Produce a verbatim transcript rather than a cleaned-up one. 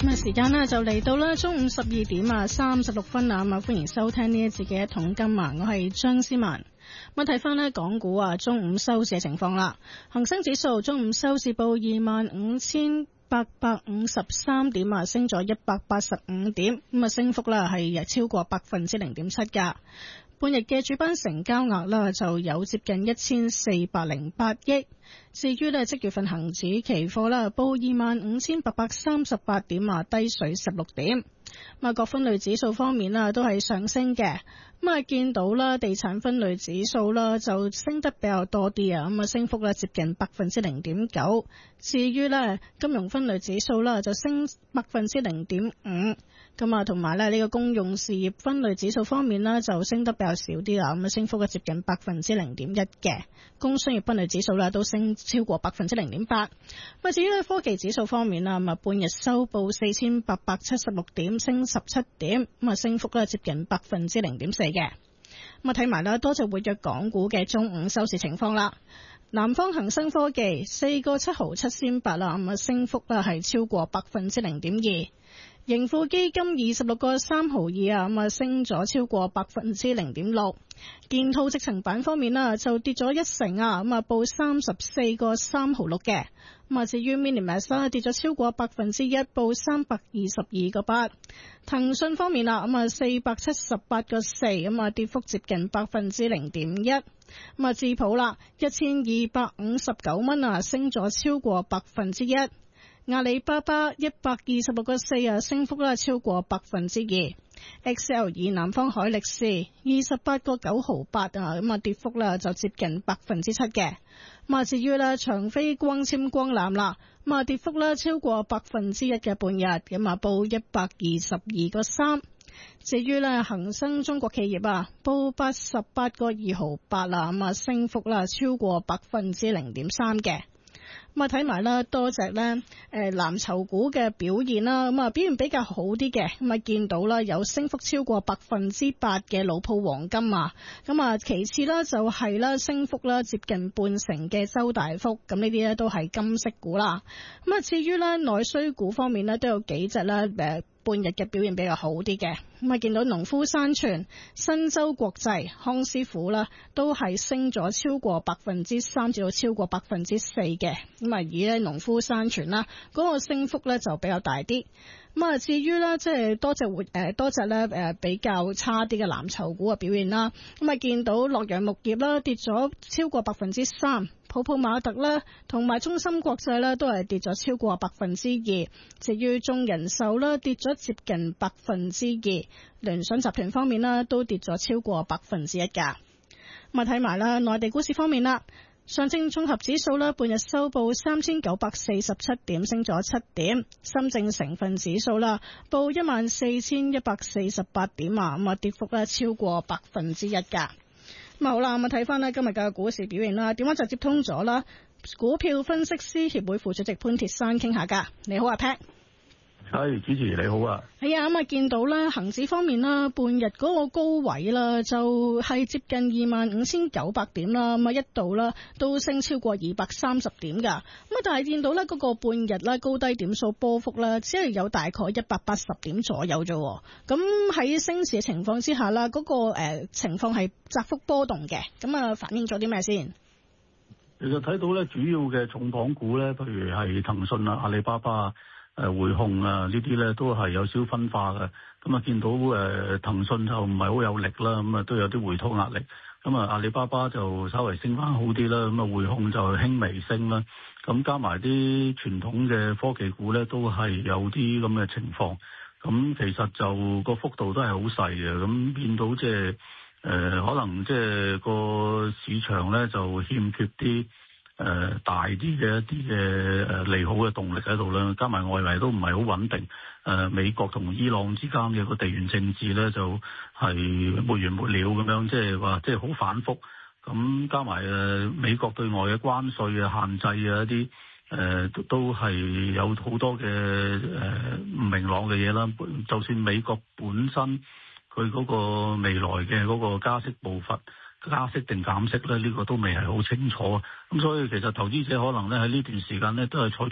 咁啊，時間呢就嚟到啦，中午十二點啊，三十六分啦，咁啊，歡迎收聽呢一節嘅一桶金啊，我係張思文。咁睇翻呢港股啊，中午收市嘅情況啦，恒生指數中午收市報二萬五千八百五十三點啊，升咗一百八十五點，咁啊，升幅啦係超過百分之零點七噶。半日嘅主板成交額啦就有接近一千四百零八億。至於呢即月份恒指期貨啦，報二萬五千八百三十八點啊，低水十六點。咁啊，各分類指數方面啊，都係上升嘅。咁啊，見到啦，地產分類指數啦就升得比較多啲啊，咁啊，升幅咧接近百分之零點九。至於呢金融分類指數啦就升百分之零點五。咁啊，同埋咧呢個公用事業分類指數方面呢就升得比較少啲啦，咁啊，升幅咧接近百分之零點一嘅。工商業分類指數啦都升超過百分之零點八。咁啊，至於咧科技指數方面啊，咁啊，半日收報四千八百七十六點，升十七點，咁啊，升幅咧接近百分之零點四嘅。咁啊，睇埋啦多隻活躍港股嘅中午收市情況啦。南方恒生科技四個七毫七仙八啦，咁啊，升幅咧係超過百分之零點二。盈富基金二十六個三毫二啊，咁啊，升咗超過百分之零點六。建滔積層板方面啦，就跌咗一成啊，咁啊，報三十四個三毫六嘅。咁啊，至於 Minimax 跌咗超過百分之一，報三百二十二個八。騰訊方面啦，咁啊，四百七十八個四，咁啊，跌幅接近百分之零點一。咁啊，智普啦，一千二百五十九蚊啊，升咗超過百分之一。阿里巴巴一百二十六個四啊，升幅啦超過百分之二。X L 以南方海力士二十八個九毫八啊，咁啊，跌幅啦就接近百分之七嘅。咁啊，至於啦長飛光纖光纜啦，咁啊，跌幅啦超過百分之一嘅半日，咁啊，報一百二十二個三。至於咧恒生中國企業啊，報八十八個二毫八啦，咁啊，升幅啦超過百分之零點三嘅。咁啊，睇埋啦，多隻咧誒藍籌股嘅表現啦，咁啊，表現比較好啲嘅，咁啊，見到啦有升幅超過百分之八嘅老鋪黃金啊，咁啊，其次啦就係啦升幅啦接近半成嘅周大福，咁呢啲咧都係金色股啦。咁啊，至於咧內需股方面咧都有幾隻啦誒半日嘅表現比較好啲嘅，咁啊，見到農夫山泉、新洲國際、康師傅啦，都係升咗超過百分之三至到超過百分之四嘅，咁啊，以咧農夫山泉啦，嗰個升幅咧就比較大啲。咁啊，至於咧即係多隻活誒多隻咧誒比較差啲嘅藍籌股嘅表現啦，咁啊，見到洛陽木業啦跌咗超過百分之三。普普馬特啦，同埋中芯國際啦，都係跌咗超過百分之二。至於中人壽啦，跌咗接近百分之二。聯想集團方面啦，都跌咗超過百分之一噶。咁啊，睇埋啦，內地股市方面啦，上證綜合指數啦，半日收報三千九百四十七點，升咗七點。深證成分指數啦，報一萬四千一百四十八點啊，咁啊，跌幅咧超過百分之一噶。咁好啦，咁啊睇翻咧今日嘅股市表現啦，電話就接通咗啦。股票分析師協會副主席潘鐵珊傾下噶。你好啊 Pat。 係，主持你好啊。 係啊，咁啊見到咧恒指方面啦，半日嗰個高位啦，就係接近二萬五千九百點啦，咁啊一度啦都升超過二百三十點噶。咁啊但係見到咧嗰個半日咧高低點數波幅咧，只係有大概一百八十點左右啫。咁喺升市嘅情況之下啦，嗰、那個誒、呃、情況係窄幅波動嘅。咁啊反映咗啲咩先？ 其實睇到咧主要嘅重磅股咧，譬如係騰訊啊、阿里巴巴啊、誒匯控啊呢啲咧，都係有少分化嘅。咁啊見到誒騰訊就唔係好有力啦，咁啊都有啲回吐壓力。咁啊阿里巴巴就稍微升翻好啲啦，咁啊匯控就輕微升啦。咁加埋啲傳統嘅科技股咧，都係有啲咁嘅情況。咁其實就個幅度都係好細嘅，咁變到即係誒可能即係個市場咧就欠缺啲誒、呃、大啲嘅一啲嘅誒利好嘅動力喺度啦，加埋外圍都唔係好穩定。誒、呃、美國同伊朗之間嘅個地緣政治咧就係沒完沒了咁樣，即係話即係好反覆。咁加埋誒美國對外嘅關稅啊、限制啊一啲。誒、呃、都係有好多嘅誒唔明朗嘅嘢啦。就算美國本身佢嗰個未來嘅嗰個加息步伐，加息定減息咧，呢、呢個都未係好清楚。咁所以其實投資者可能咧喺呢段時間咧都係採